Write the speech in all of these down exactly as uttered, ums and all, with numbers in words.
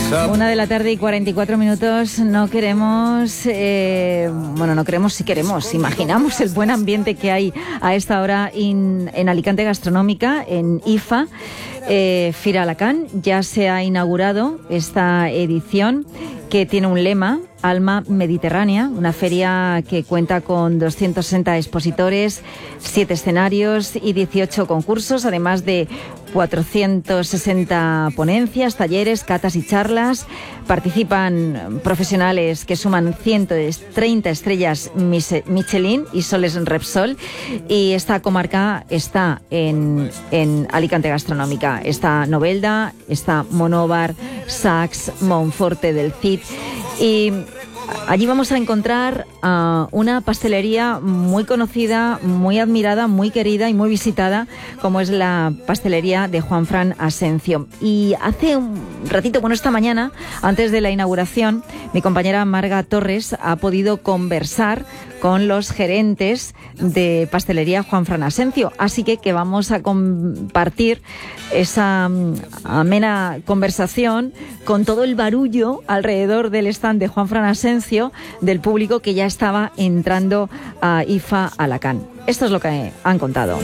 Una de la tarde y cuarenta y cuatro minutos. No queremos, eh, bueno, no queremos, si queremos, imaginamos el buen ambiente que hay a esta hora in, en Alicante Gastronómica, en I F A. Eh, Fira Alacant, ya se ha inaugurado esta edición que tiene un lema, Alma Mediterránea, una feria que cuenta con doscientos sesenta expositores, siete escenarios y dieciocho concursos, además de cuatrocientas sesenta ponencias, talleres, catas y charlas. Participan profesionales que suman ciento treinta estrellas Michelin y soles Repsol, y esta comarca está en, en Alicante Gastronómica. Está Novelda, está Monóvar, Sachs, Monforte del Cid, y allí vamos a encontrar uh, una pastelería muy conocida, muy admirada, muy querida y muy visitada, como es la pastelería de Juanfran Asencio. Y hace un ratito, bueno, esta mañana, antes de la inauguración, mi compañera Marga Torres ha podido conversar con los gerentes de pastelería Juanfran Asencio. Así que, que vamos a compartir esa um, amena conversación con todo el barullo alrededor del stand de Juanfran Asencio, del público que ya estaba entrando a I F A Alacant. Esto es lo que han contado.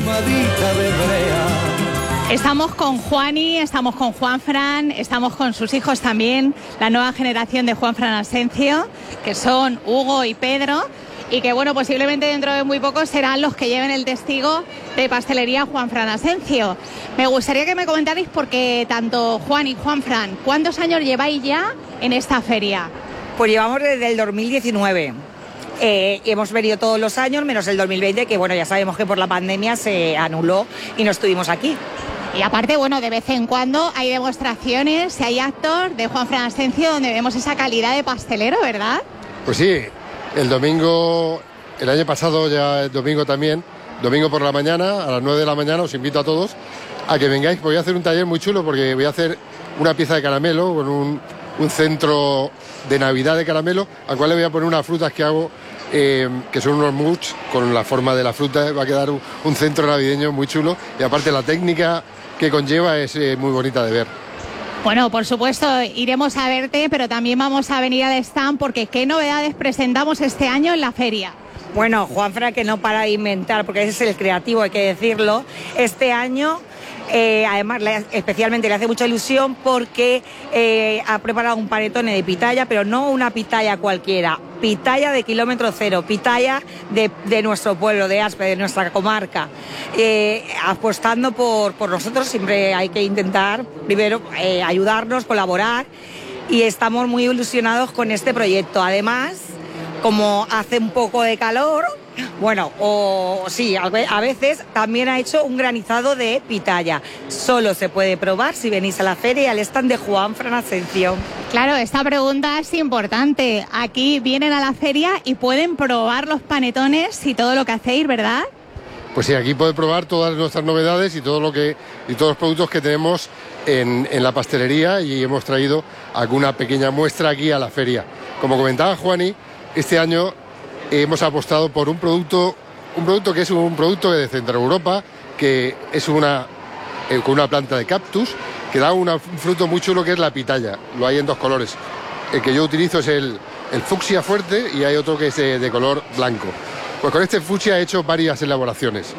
Estamos con Juani, estamos con Juanfran, estamos con sus hijos también, la nueva generación de Juanfran Asencio, que son Hugo y Pedro, y que, bueno, posiblemente dentro de muy poco serán los que lleven el testigo de pastelería Juanfran Asencio. Me gustaría que me comentarais, porque tanto Juan y Juanfran, ¿cuántos años lleváis ya en esta feria? Pues llevamos desde el dos mil diecinueve. Eh, hemos venido todos los años, menos el dos mil veinte, que bueno, ya sabemos que por la pandemia se anuló y no estuvimos aquí. Y aparte, bueno, de vez en cuando hay demostraciones, hay actos de Juanfran Asencio donde vemos esa calidad de pastelero, ¿verdad? Pues sí, el domingo, el año pasado ya el domingo también, domingo por la mañana, a las nueve de la mañana, os invito a todos a que vengáis. Voy a hacer un taller muy chulo, porque voy a hacer una pieza de caramelo con un, un centro de Navidad de caramelo, al cual le voy a poner unas frutas que hago, eh, que son unos mousse con la forma de la fruta. Va a quedar un, un centro navideño muy chulo, y aparte la técnica que conlleva es eh, muy bonita de ver. Bueno, por supuesto, iremos a verte, pero también vamos a venir al stand, porque ¿qué novedades presentamos este año en la feria? Bueno, Juanfran, que no para de inventar, porque ese es el creativo, hay que decirlo. Este año, eh, además, le, especialmente le hace mucha ilusión, porque eh, ha preparado un panetone de pitaya, pero no una pitaya cualquiera, pitaya de kilómetro cero, pitaya de, de nuestro pueblo, de Aspe, de nuestra comarca. Eh, apostando por, por nosotros, siempre hay que intentar, primero, eh, ayudarnos, colaborar, y estamos muy ilusionados con este proyecto. Además, como hace un poco de calor, bueno, o sí, a veces también ha hecho un granizado de pitaya. Solo se puede probar si venís a la feria y al stand de Juanfran Asencio. Claro, esta pregunta es importante. Aquí vienen a la feria y pueden probar los panetones y todo lo que hacéis, ¿verdad? Pues sí, aquí pueden probar todas nuestras novedades y todo lo que y todos los productos que tenemos en, en la pastelería, y hemos traído alguna pequeña muestra aquí a la feria. Como comentaba Juani, este año hemos apostado por un producto, un producto que es un producto de Centro Europa, que es una, eh, con una planta de cactus, que da una, un fruto muy chulo, que es la pitaya. Lo hay en dos colores. El que yo utilizo es el, el fucsia fuerte, y hay otro que es de, de color blanco. Pues con este fucsia he hecho varias elaboraciones.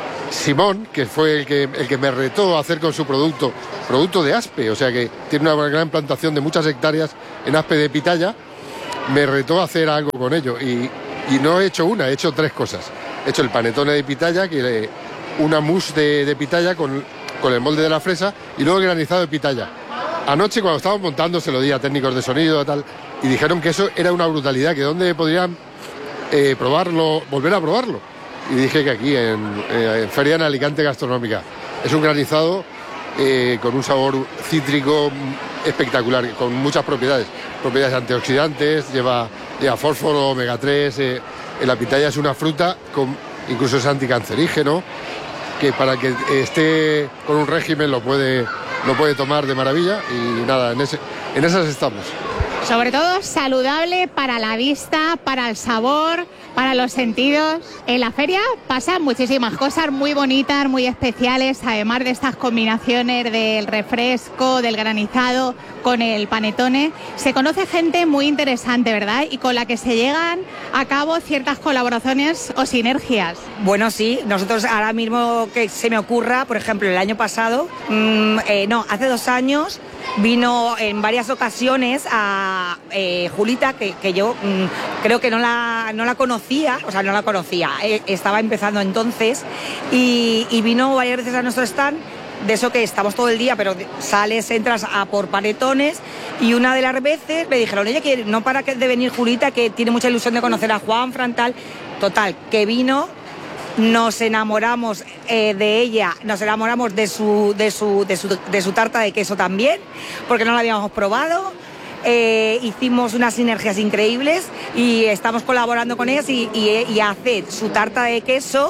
Simón, que fue el que, el que me retó a hacer con su producto, producto de Aspe, o sea que tiene una gran plantación de muchas hectáreas en Aspe de pitaya, me retó a hacer algo con ello, y, y no he hecho una, he hecho tres cosas. He hecho el panetone de pitaya, que le, una mousse de, de pitaya con, con el molde de la fresa, y luego el granizado de pitaya. Anoche, cuando estábamos montando, se lo di a técnicos de sonido y tal, y dijeron que eso era una brutalidad, que dónde podrían eh, probarlo, volver a probarlo. Y dije que aquí, en, eh, en Feria en Alicante Gastronómica. Es un granizado eh, con un sabor cítrico espectacular, con muchas propiedades. Propiedades antioxidantes, lleva, lleva fósforo, omega tres. Eh, la pitaya es una fruta, con, incluso es anticancerígeno, que para que esté con un régimen lo puede, lo puede tomar de maravilla. Y nada, en, ese, en esas estamos. Sobre todo saludable para la vista, para el sabor, para los sentidos. En la feria pasan muchísimas cosas muy bonitas, muy especiales, además de estas combinaciones del refresco, del granizado con el panetone. Se conoce gente muy interesante, ¿verdad? Y con la que se llegan a cabo ciertas colaboraciones o sinergias. Bueno, sí, nosotros ahora mismo que se me ocurra, por ejemplo, el año pasado, mmm, eh, no, hace dos años, vino en varias ocasiones a eh, Julita, que, que yo mmm, creo que no la, no la conocía, o sea, no la conocía, eh, estaba empezando entonces, y, y vino varias veces a nuestro stand, de eso que estamos todo el día, pero sales, entras a por panetones, y una de las veces me dijeron, oye, que no para de venir Julita, que tiene mucha ilusión de conocer a Juanfran, tal, total, que vino. Nos enamoramos eh, de ella, nos enamoramos de su, de, su, de, su, de su tarta de queso también, porque no la habíamos probado. Eh, hicimos unas sinergias increíbles y estamos colaborando con ellas y, y, y hace su tarta de queso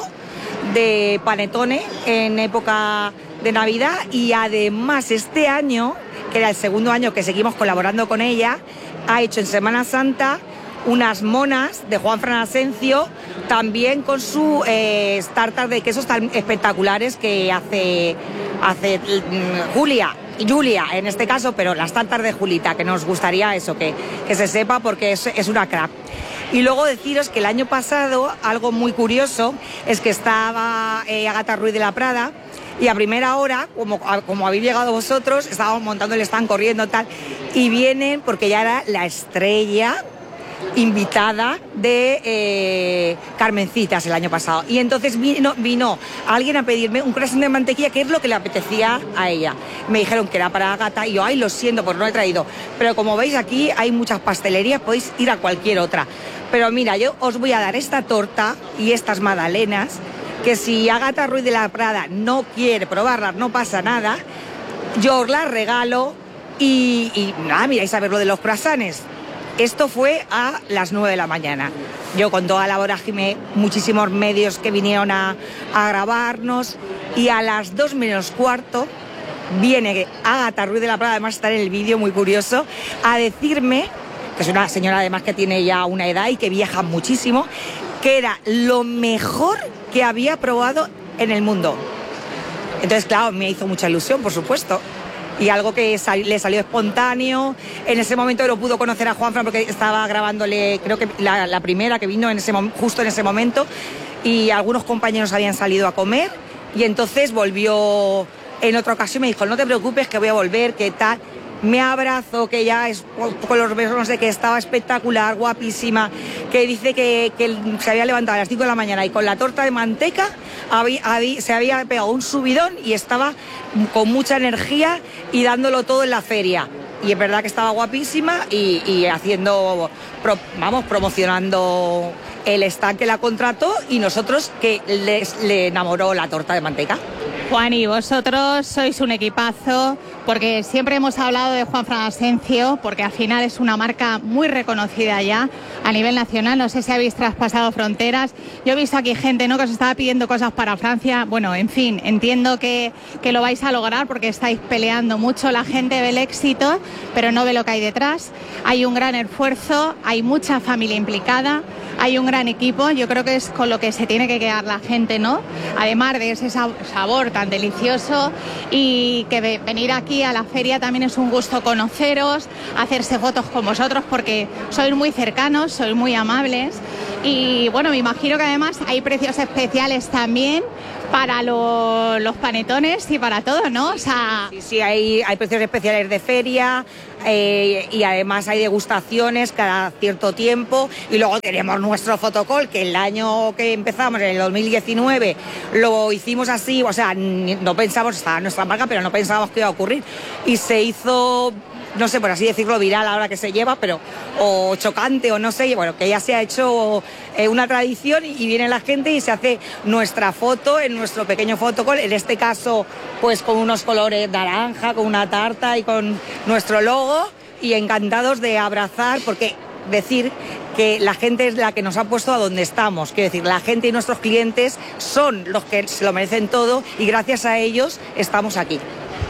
de panetone en época de Navidad, y además este año, que era el segundo año que seguimos colaborando con ella, ha hecho en Semana Santa unas monas de Juanfran Asencio, también con sus eh, tartas de quesos tan espectaculares que hace, hace mm, Julia, Julia en este caso, pero las tartas de Julita, que nos gustaría eso, que, que se sepa, porque es, es una crack. Y luego deciros que el año pasado, algo muy curioso, es que estaba eh, Ágata Ruiz de la Prada, y a primera hora, como, como habéis llegado vosotros, estábamos montando el stand, corriendo tal, y vienen, porque ya era la estrella invitada de eh, Carmencitas el año pasado, y entonces vino, vino alguien a pedirme un croissant de mantequilla, que es lo que le apetecía a ella. Me dijeron que era para Ágata y yo, ay, lo siento, pues no he traído, pero como veis aquí hay muchas pastelerías, podéis ir a cualquier otra, pero mira, yo os voy a dar esta torta y estas magdalenas, que si Ágata Ruiz de la Prada no quiere probarlas, no pasa nada, yo os las regalo. Y, y nada, miráis a ver lo de los croissants. Esto fue a las nueve de la mañana. Yo con toda la vorágine, muchísimos medios que vinieron a, a grabarnos, y a las dos menos cuarto viene Ágata Ruiz de la Prada, además está en el vídeo, muy curioso, a decirme, que es una señora además que tiene ya una edad y que viaja muchísimo, que era lo mejor que había probado en el mundo. Entonces, claro, me hizo mucha ilusión, por supuesto. Y algo que sal, le salió espontáneo. En ese momento no pudo conocer a Juanfran porque estaba grabándole, creo que la, la primera que vino en ese, justo en ese momento, y algunos compañeros habían salido a comer, y entonces volvió en otra ocasión, me dijo, no te preocupes que voy a volver, que tal. Me abrazó, que ya es con los besos, no sé, que estaba espectacular, guapísima, que dice que, que se había levantado a las cinco de la mañana y con la torta de manteca había, había, se había pegado un subidón y estaba con mucha energía y dándolo todo en la feria. Y es verdad que estaba guapísima y, y haciendo, pro, vamos, promocionando el stand que la contrató, y nosotros que les, le enamoró la torta de manteca. Juan, y vosotros sois un equipazo, porque siempre hemos hablado de Juanfran Asencio, porque al final es una marca muy reconocida ya a nivel nacional. No sé si habéis traspasado fronteras. Yo he visto aquí gente, ¿no?, que os estaba pidiendo cosas para Francia. Bueno, en fin, entiendo que, que lo vais a lograr porque estáis peleando mucho. La gente ve el éxito, pero no ve lo que hay detrás. Hay un gran esfuerzo, hay mucha familia implicada, hay un gran equipo. Yo creo que es con lo que se tiene que quedar la gente, ¿no? Además de ese sabor tan delicioso, y que de venir aquí a la feria también es un gusto conoceros, hacerse fotos con vosotros, porque sois muy cercanos, sois muy amables, y bueno, me imagino que además hay precios especiales también para lo, los panetones y para todo, ¿no? O sea... Sí, sí, hay, hay precios especiales de feria, eh, y además hay degustaciones cada cierto tiempo, y luego tenemos nuestro fotocall, que el año que empezamos, en el dos mil diecinueve, lo hicimos así, o sea, no pensamos, estaba en nuestra marca, pero no pensábamos que iba a ocurrir, y se hizo, no sé, por así decirlo, viral ahora que se lleva, pero o chocante o no sé, bueno, que ya se ha hecho eh, una tradición, y viene la gente y se hace nuestra foto en nuestro pequeño fotocall, en este caso pues con unos colores naranja, con una tarta y con nuestro logo, y encantados de abrazar, porque decir que la gente es la que nos ha puesto a donde estamos, quiero decir, la gente y nuestros clientes son los que se lo merecen todo, y gracias a ellos estamos aquí.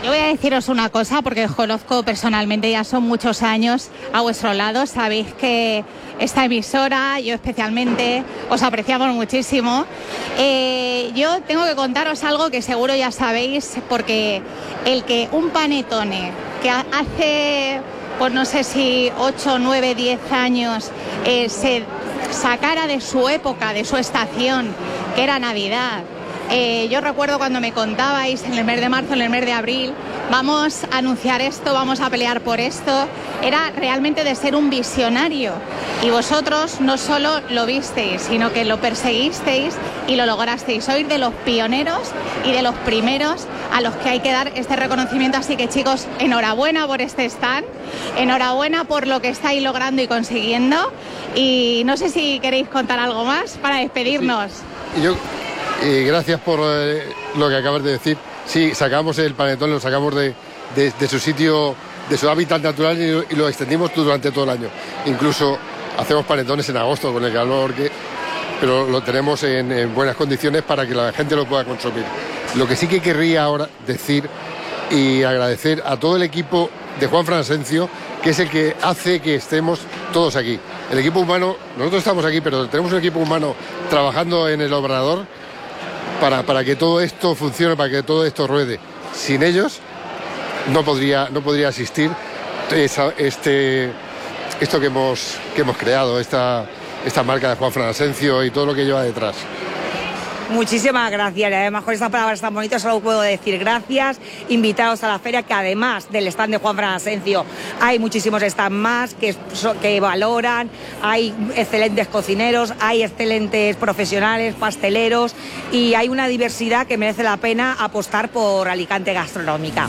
Yo voy a deciros una cosa, porque os conozco personalmente, ya son muchos años a vuestro lado. Sabéis que esta emisora, yo especialmente, os apreciamos muchísimo. Eh, yo tengo que contaros algo que seguro ya sabéis, porque el que un panetone que hace, pues no sé si ocho, nueve, diez años eh, se sacara de su época, de su estación, que era Navidad. Eh, yo recuerdo cuando me contabais en el mes de marzo, en el mes de abril, vamos a anunciar esto, vamos a pelear por esto. Era realmente de ser un visionario. Y vosotros no solo lo visteis, sino que lo perseguisteis y lo lograsteis. Sois de los pioneros y de los primeros a los que hay que dar este reconocimiento. Así que, chicos, enhorabuena por este stand, enhorabuena por lo que estáis logrando y consiguiendo. Y no sé si queréis contar algo más para despedirnos. Sí. Yo... Y gracias por eh, lo que acabas de decir. Sí, sacamos el panetón, lo sacamos de, de, de su sitio, de su hábitat natural y, y lo extendimos durante todo el año. Incluso hacemos panetones en agosto con el calor, que, pero lo tenemos en, en buenas condiciones para que la gente lo pueda consumir. Lo que sí que querría ahora decir y agradecer a todo el equipo de Juanfran Asencio, que es el que hace que estemos todos aquí. El equipo humano, nosotros estamos aquí, pero tenemos un equipo humano trabajando en el obrador Para, para que todo esto funcione, para que todo esto ruede. Sin ellos no podría, no podría existir esa, este, esto que hemos, que hemos creado, esta, esta marca de Juanfran Asencio y todo lo que lleva detrás. Muchísimas gracias, y además con estas palabras tan bonitas solo puedo decir gracias, invitados a la feria, que además del stand de Juanfran Asencio hay muchísimos stands más que, que valoran, hay excelentes cocineros, hay excelentes profesionales, pasteleros, y hay una diversidad que merece la pena apostar por Alicante Gastronómica.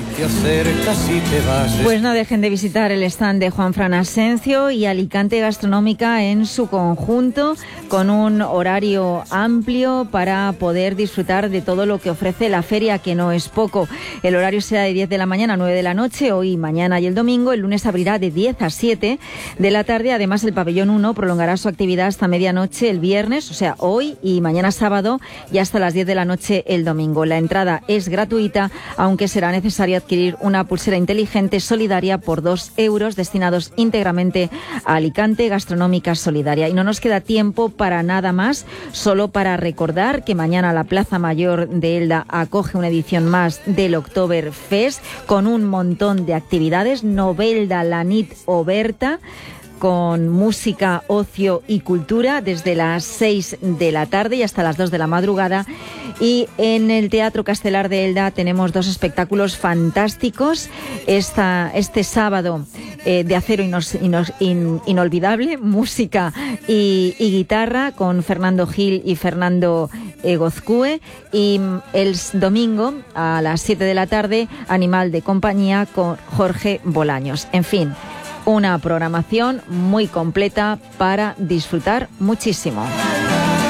Pues no dejen de visitar el stand de Juanfran Asencio y Alicante Gastronómica en su conjunto, con un horario amplio para poder disfrutar de todo lo que ofrece la feria, que no es poco. El horario será de diez de la mañana a nueve de la noche, hoy, mañana y el domingo. El lunes abrirá de diez a siete de la tarde. Además, el pabellón uno prolongará su actividad hasta medianoche el viernes, o sea, hoy y mañana sábado, y hasta las diez de la noche el domingo. La entrada es gratuita, aunque será necesario adquirir una pulsera inteligente solidaria por dos euros destinados íntegramente a Alicante Gastronómica Solidaria. Y no nos queda tiempo para nada más, solo para recordar que mañana la Plaza Mayor de Elda acoge una edición más del Oktoberfest con un montón de actividades. Novelda la nit oberta, con música, ocio y cultura desde las seis de la tarde y hasta las dos de la madrugada. Y en el Teatro Castelar de Elda tenemos dos espectáculos fantásticos. Esta, este sábado eh, de acero inos, inos, in, inolvidable, música y, y guitarra con Fernando Gil y Fernando eh, Gozcue. Y el domingo a las siete de la tarde, Animal de Compañía con Jorge Bolaños. En fin, una programación muy completa para disfrutar muchísimo.